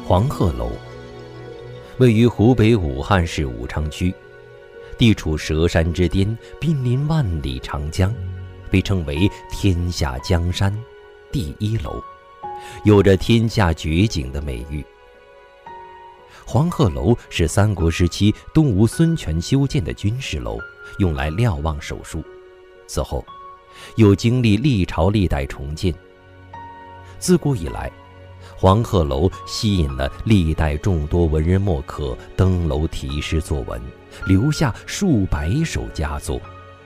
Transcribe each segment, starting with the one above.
黄鹤楼位于湖北武汉市武昌区，地处佘山之巅，濒临万里长江，被称为天下江山第一楼，有着天下绝景的美誉。黄鹤楼是三国时期东吴孙权修建的军事楼，用来瞭望守戍，此后又经历历朝历代重建。自古以来，黄鹤楼吸引了历代众多文人墨客登楼题诗作文，留下数百首佳作。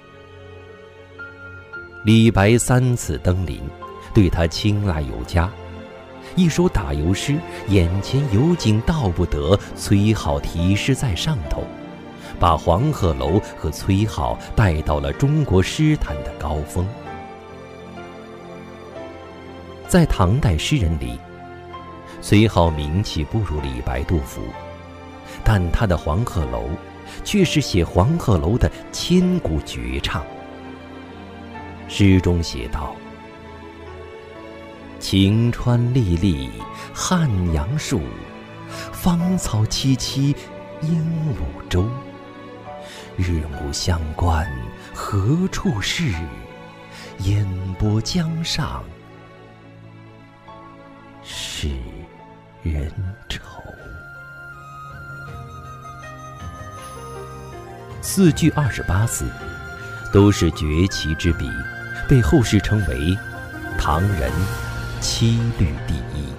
李白3次登临，对他青睐有加。一首打油诗，眼前有景道不得，崔颢题诗在上头，把黄鹤楼和崔颢带到了中国诗坛的高峰。在唐代诗人里，崔颢名气不如李白、杜甫，但他的黄鹤楼却是写黄鹤楼的千古绝唱。诗中写道：晴川历历汉阳树，芳草萋萋鹦鹉洲。日暮乡关何处是？烟波江上使人愁。4句28字，都是绝奇之笔，被后世称为唐人七律第一。